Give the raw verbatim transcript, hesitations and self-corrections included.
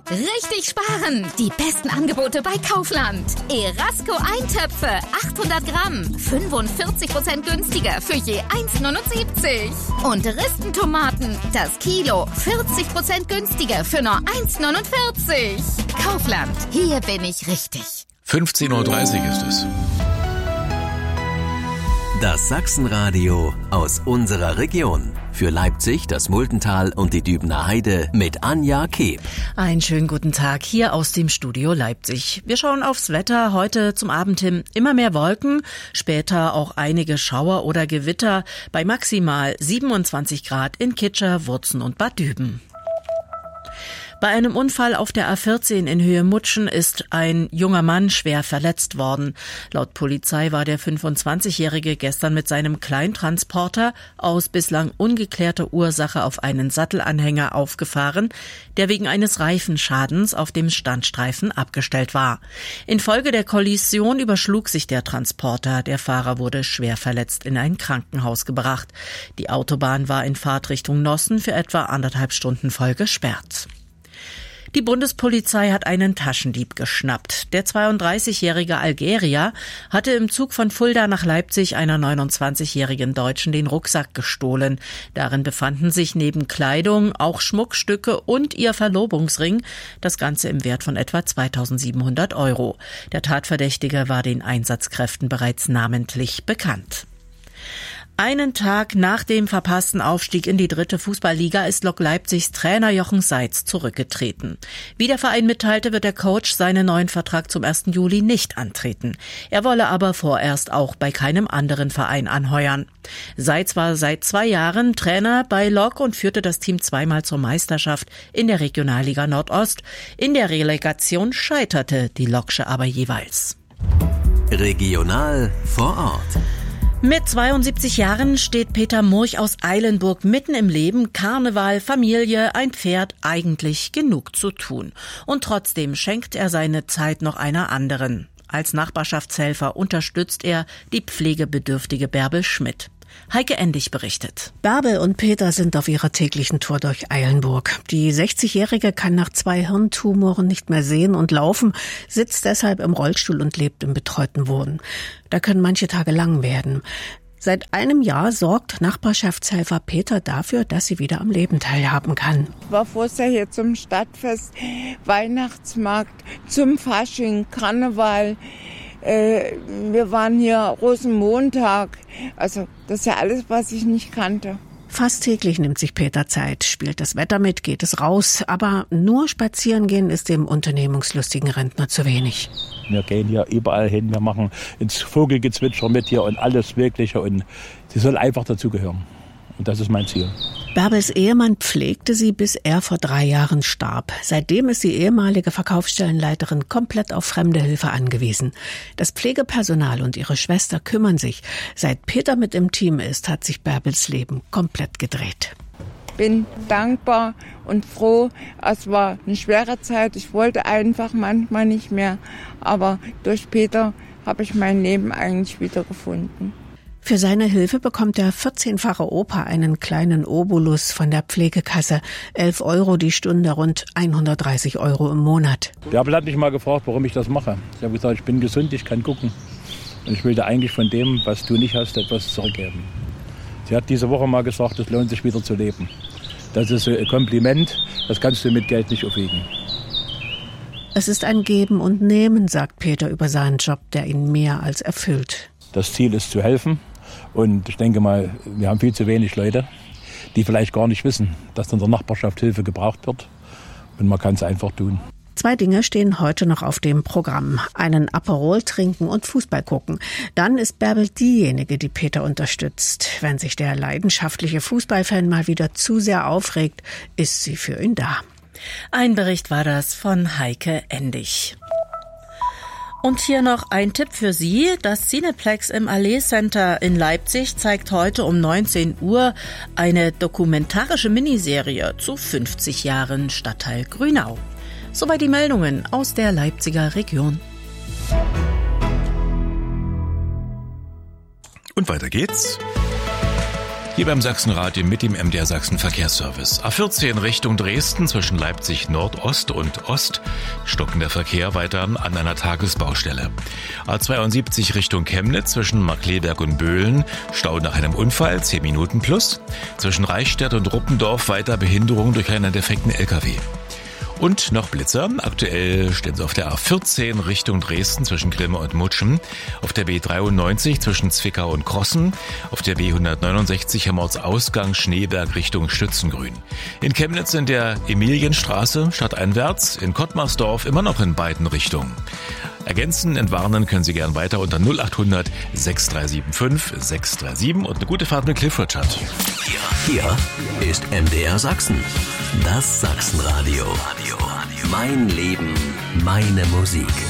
Richtig sparen! Die besten Angebote bei Kaufland. Erasco Eintöpfe, achthundert Gramm, fünfundvierzig Prozent günstiger für je eins Komma neunundsiebzig. Und Ristentomaten, das Kilo, vierzig Prozent günstiger für nur eins Komma neunundvierzig. Kaufland, hier bin ich richtig. fünfzehn Uhr dreißig ist es. Das Sachsenradio aus unserer Region. Für Leipzig, das Multental und die Dübener Heide mit Anja Keeb. Einen schönen guten Tag hier aus dem Studio Leipzig. Wir schauen aufs Wetter. Heute zum Abend hin immer mehr Wolken, später auch einige Schauer oder Gewitter bei maximal siebenundzwanzig Grad in Kitscher, Wurzen und Bad Düben. Bei einem Unfall auf der A vierzehn in Höhe Mutschen ist ein junger Mann schwer verletzt worden. Laut Polizei war der fünfundzwanzigjährige gestern mit seinem Kleintransporter aus bislang ungeklärter Ursache auf einen Sattelanhänger aufgefahren, der wegen eines Reifenschadens auf dem Standstreifen abgestellt war. Infolge der Kollision überschlug sich der Transporter. Der Fahrer wurde schwer verletzt in ein Krankenhaus gebracht. Die Autobahn war in Fahrtrichtung Nossen für etwa anderthalb Stunden voll gesperrt. Die Bundespolizei hat einen Taschendieb geschnappt. Der zweiunddreißigjährige Algerier hatte im Zug von Fulda nach Leipzig einer neunundzwanzigjährigen Deutschen den Rucksack gestohlen. Darin befanden sich neben Kleidung auch Schmuckstücke und ihr Verlobungsring, das Ganze im Wert von etwa zweitausendsiebenhundert Euro. Der Tatverdächtige war den Einsatzkräften bereits namentlich bekannt. Einen Tag nach dem verpassten Aufstieg in die dritte Fußballliga ist Lok Leipzigs Trainer Jochen Seitz zurückgetreten. Wie der Verein mitteilte, wird der Coach seinen neuen Vertrag zum ersten Juli nicht antreten. Er wolle aber vorerst auch bei keinem anderen Verein anheuern. Seitz war seit zwei Jahren Trainer bei Lok und führte das Team zweimal zur Meisterschaft in der Regionalliga Nordost. In der Relegation scheiterte die Loksche aber jeweils. Regional vor Ort. Mit zweiundsiebzig Jahren steht Peter Murch aus Eilenburg mitten im Leben. Karneval, Familie, ein Pferd, eigentlich genug zu tun. Und trotzdem schenkt er seine Zeit noch einer anderen. Als Nachbarschaftshelfer unterstützt er die pflegebedürftige Bärbel Schmidt. Heike Endig berichtet. Bärbel und Peter sind auf ihrer täglichen Tour durch Eilenburg. Die sechzigjährige kann nach zwei Hirntumoren nicht mehr sehen und laufen, sitzt deshalb im Rollstuhl und lebt im betreuten Wohnen. Da können manche Tage lang werden. Seit einem Jahr sorgt Nachbarschaftshelfer Peter dafür, dass sie wieder am Leben teilhaben kann. Ich war vorher hier zum Stadtfest, Weihnachtsmarkt, zum Fasching, Karneval. Äh, wir waren hier Rosenmontag. Also das ist ja alles, was ich nicht kannte. Fast täglich nimmt sich Peter Zeit, spielt das Wetter mit, geht es raus. Aber nur spazieren gehen ist dem unternehmungslustigen Rentner zu wenig. Wir gehen hier überall hin, wir machen ins Vogelgezwitscher mit hier und alles Mögliche. Und sie soll einfach dazugehören. Und das ist mein Ziel. Bärbels Ehemann pflegte sie, bis er vor drei Jahren starb. Seitdem ist die ehemalige Verkaufsstellenleiterin komplett auf fremde Hilfe angewiesen. Das Pflegepersonal und ihre Schwester kümmern sich. Seit Peter mit im Team ist, hat sich Bärbels Leben komplett gedreht. Bin dankbar und froh. Es war eine schwere Zeit. Ich wollte einfach manchmal nicht mehr. Aber durch Peter habe ich mein Leben eigentlich wiedergefunden. Für seine Hilfe bekommt der vierzehnfache Opa einen kleinen Obolus von der Pflegekasse. elf Euro die Stunde, rund hundertdreißig Euro im Monat. Bärbel hat mich mal gefragt, warum ich das mache. Ich habe gesagt, ich bin gesund, ich kann gucken. Und ich will dir eigentlich von dem, was du nicht hast, etwas zurückgeben. Sie hat diese Woche mal gesagt, es lohnt sich wieder zu leben. Das ist ein Kompliment, das kannst du mit Geld nicht aufwiegen. Es ist ein Geben und Nehmen, sagt Peter über seinen Job, der ihn mehr als erfüllt. Das Ziel ist zu helfen. Und ich denke mal, wir haben viel zu wenig Leute, die vielleicht gar nicht wissen, dass in der Nachbarschaft Hilfe gebraucht wird. Und man kann es einfach tun. Zwei Dinge stehen heute noch auf dem Programm. Einen Aperol trinken und Fußball gucken. Dann ist Bärbel diejenige, die Peter unterstützt. Wenn sich der leidenschaftliche Fußballfan mal wieder zu sehr aufregt, ist sie für ihn da. Ein Bericht war das von Heike Endig. Und hier noch ein Tipp für Sie. Das Cineplex im Allee Center in Leipzig zeigt heute um neunzehn Uhr eine dokumentarische Miniserie zu fünfzig Jahren Stadtteil Grünau. Soweit die Meldungen aus der Leipziger Region. Und weiter geht's. Hier beim Sachsenradio mit dem M D R Sachsen Verkehrsservice. A vierzehn Richtung Dresden zwischen Leipzig Nordost und Ost. Stockender Verkehr weiter an einer Tagesbaustelle. A zweiundsiebzig Richtung Chemnitz zwischen Markkleeberg und Böhlen. Stau nach einem Unfall, zehn Minuten plus. Zwischen Reichstätt und Ruppendorf weiter Behinderung durch einen defekten L K W. Und noch Blitzer. Aktuell stehen sie auf der A vierzehn Richtung Dresden zwischen Grimme und Mutschen, auf der B dreiundneunzig zwischen Zwickau und Krossen, auf der B hundertneunundsechzig am Ortsausgang Schneeberg Richtung Stützengrün. In Chemnitz in der Emilienstraße stadteinwärts, in Kottmarsdorf immer noch in beiden Richtungen. Ergänzen, entwarnen können Sie gern weiter unter null acht hundert sechs drei sieben fünf sechs drei sieben und eine gute Fahrt mit Clifford Chat. Hier ist M D R Sachsen. Das Sachsenradio. Mein Leben, meine Musik.